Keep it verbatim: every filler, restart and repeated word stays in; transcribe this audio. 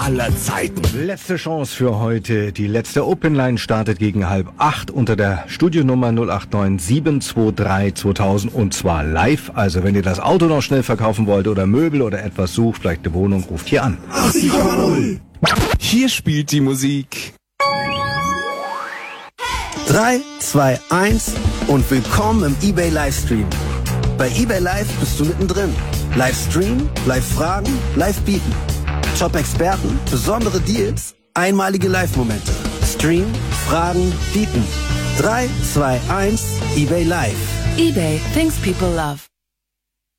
aller Zeiten. Letzte Chance für heute. Die letzte Open Line startet gegen halb acht unter der Studionummer null acht neun sieben zwei drei zweitausend und zwar live. Also wenn ihr das Auto noch schnell verkaufen wollt oder Möbel oder etwas sucht, vielleicht eine Wohnung, ruft hier an. achtzig Komma null. Hier spielt die Musik. drei, zwei, eins und willkommen im eBay Livestream. Bei eBay Live bist du mittendrin. Livestream, Live-Fragen, Live-Bieten. Top-Experten, besondere Deals, einmalige Live-Momente. Stream, Fragen, Bieten. drei, zwei, eins, eBay Live. eBay, things people love.